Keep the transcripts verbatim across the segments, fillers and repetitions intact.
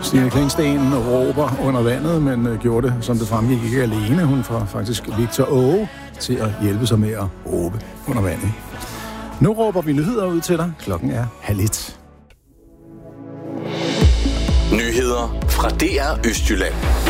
Stine Klingsten råber under vandet, men øh, gjorde det, som det fremgik, ikke alene. Hun får faktisk Victor Åge til at hjælpe sig med at råbe under vandet. Nu råber vi nyheder ud til dig. Klokken er halv et. Nyheder fra D R Østjylland.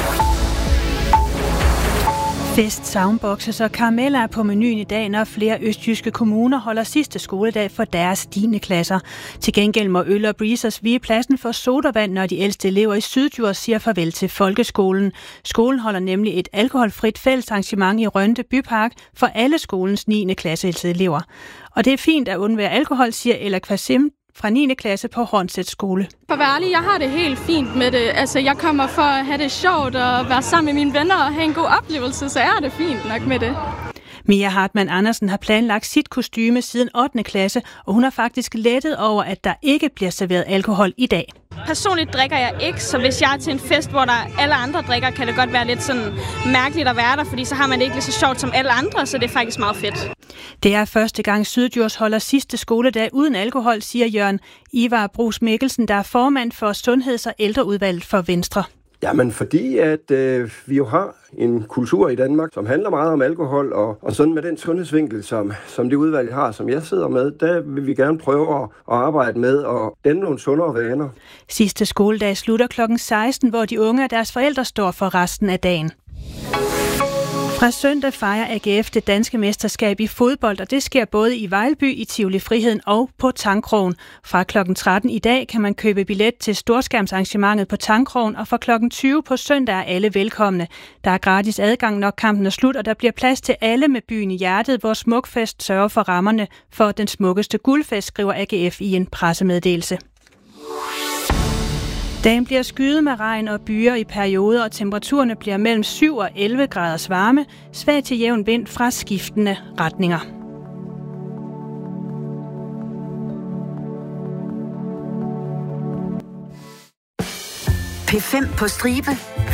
Fest, soundboxes og karameller er på menuen i dag, når flere østjyske kommuner holder sidste skoledag for deres tiende klasser. Til gengæld må øl og breezers vige pladsen for sodavand, når de ældste elever i Syddjurs siger farvel til folkeskolen. Skolen holder nemlig et alkoholfrit fællesarrangement i Rønde Bypark for alle skolens niende klasse elever. Og det er fint at undvære alkohol, siger Ella Kvasim fra niende klasse på Hornslet skole. For at være ærlig, jeg har det helt fint med det. Altså, jeg kommer for at have det sjovt og være sammen med mine venner og have en god oplevelse, så jeg har det fint nok med det. Mia Hartmann Andersen har planlagt sit kostyme siden ottende klasse, og hun har faktisk lettet over, at der ikke bliver serveret alkohol i dag. Personligt drikker jeg ikke, så hvis jeg er til en fest, hvor der alle andre drikker, kan det godt være lidt sådan mærkeligt at være der, fordi så har man det ikke lige så sjovt som alle andre, så det er faktisk meget fedt. Det er første gang Syddjurs holder sidste skoledag uden alkohol, siger Jørgen Ivar Bruus Mikkelsen, der er formand for Sundheds- og Ældreudvalget for Venstre. Jamen fordi, at øh, vi jo har en kultur i Danmark, som handler meget om alkohol, og, og sådan med den sundhedsvinkel, som, som det udvalg har, som jeg sidder med, der vil vi gerne prøve at, at arbejde med og danne nogle sundere vaner. Sidste skoledag slutter klokken seksten, hvor de unge og deres forældre står for resten af dagen. Fra søndag fejrer A G F det danske mesterskab i fodbold, og det sker både i Vejlby, i Tivoli Friheden og på Tangkrogen. Fra klokken tretten i dag kan man købe billet til storskærmsarrangementet på Tangkrogen, og fra klokken tyve på søndag er alle velkomne. Der er gratis adgang, når kampen er slut, og der bliver plads til alle med byen i hjertet, hvor Smukfest sørger for rammerne for den smukkeste guldfest, skriver A G F i en pressemeddelelse. Dagen bliver skyet med regn og byer i perioder, og temperaturerne bliver mellem syv og elleve graders varme, svag til jævn vind fra skiftende retninger. P fem på stribe.